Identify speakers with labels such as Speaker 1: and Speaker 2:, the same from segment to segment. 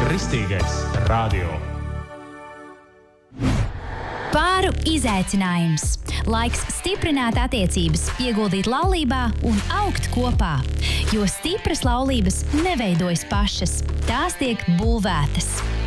Speaker 1: Kristīgais radio.
Speaker 2: Pāru izaicinājums. Laiks stiprināt attiecības, ieguldīt laulībā un augt kopā. Jo stipras laulības neveidojas pašas, tās tiek būvētas.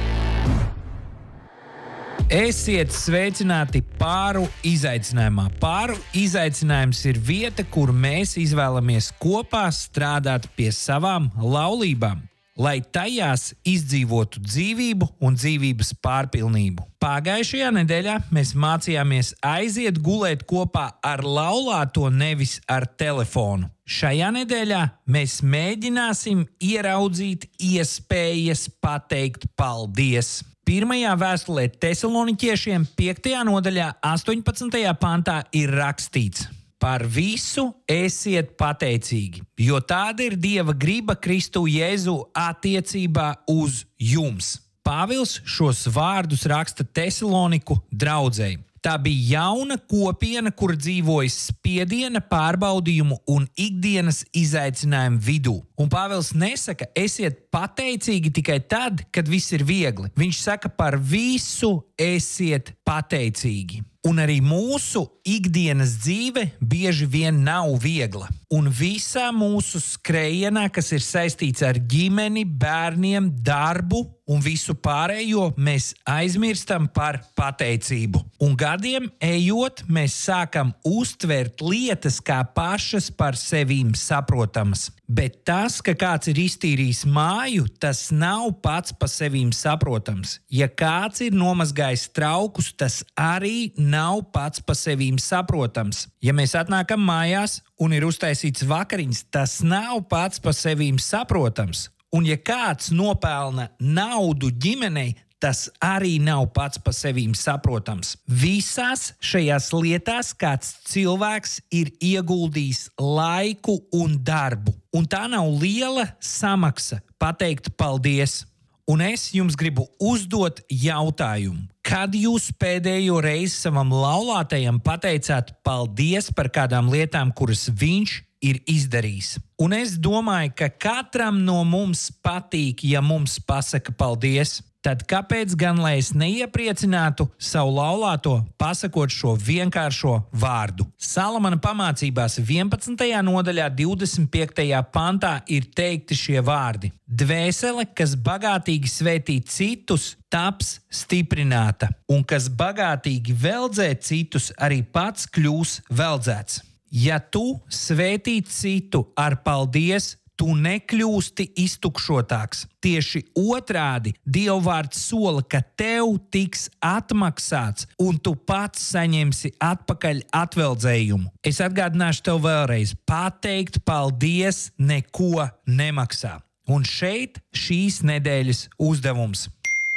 Speaker 3: Esiet sveicināti Pāru izaicinājumā. Pāru izaicinājums ir vieta, kur mēs izvēlamies kopā strādāt pie savām laulībām, lai tajās izdzīvotu dzīvību un dzīvības pārpilnību. Pagājušajā nedēļā mēs mācījāmies aiziet gulēt kopā ar laulāto, nevis ar telefonu. Šajā nedēļā mēs mēģināsim ieraudzīt iespējas pateikt paldies. Pirmajā vēstulē Tesaloniķiešiem 5. nodaļā 18. pantā ir rakstīts: Par visu esiet pateicīgi, jo tāda ir Dieva griba Kristu Jēzu attiecībā uz jums. Pāvils šos vārdus raksta Tesaloniku draudzei. Tā bija jauna kopiena, kur dzīvoja spiediena, pārbaudījumu un ikdienas izaicinājumu vidū. Un Pāvils nesaka, esiet pateicīgi tikai tad, kad viss ir viegli. Viņš saka, par visu esiet pateicīgi. Un arī mūsu ikdienas dzīve bieži vien nav viegla. Un visā mūsu skrejienā, kas ir saistīts ar ģimeni, bērniem, darbu un visu pārējo, mēs aizmirstam par pateicību. Un gadiem ejot, mēs sākam uztvert lietas kā pašas par sevīm saprotamas. Bet tas, ka kāds ir iztīrījis māju, tas nav pats par sevīm saprotams. Ja kāds ir nomazgājis traukus, tas arī nav pats par sevīm saprotams. Ja mēs atnākam mājās un ir uztaisīts vakariņas, tas nav pats par sevīm saprotams. Un ja kāds nopelna naudu ģimenei, tas arī nav pats par sevīm saprotams. Visās šajās lietās kāds cilvēks ir ieguldījis laiku un darbu. Un tā nav liela samaksa pateikt paldies. Un es jums gribu uzdot jautājumu. Kad jūs pēdējo reizi savam laulātajam pateicāt paldies par kādām lietām, kuras viņš ir izdarījis? Un es domāju, ka katram no mums patīk, ja mums pasaka paldies. Tad kāpēc gan lai es neiepriecinātu savu laulāto, pasakot šo vienkāršo vārdu? Salamana pamācībās 11. nodaļā 25. pantā ir teikti šie vārdi: Dvēsele, kas bagātīgi svētī citus, taps stiprināta, un kas bagātīgi veldzē citus, arī pats kļūs veldzēts. Ja tu svētī citu ar paldies, tu nekļūsti iztukšotāks. Tieši otrādi, Dieva vārds sola, ka tev tiks atmaksāts un tu pats saņemsi atpakaļ atveldzējumu. Es atgādināšu tev vēlreiz, pateikt paldies neko nemaksā. Un šeit šīs nedēļas uzdevums.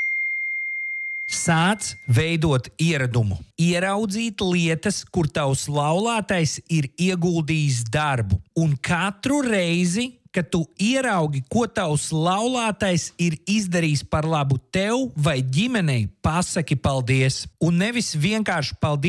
Speaker 3: Sāc veidot ieradumu, ieraudzīt lietas, kur tavs laulātais ir ieguldījis darbu. Un katru reizi, kad tu ieraugi, ko tavs laulātais ir izdarījis par labu tev vai ģimenei, pasaki paldies. Un nevis vienkārši paldies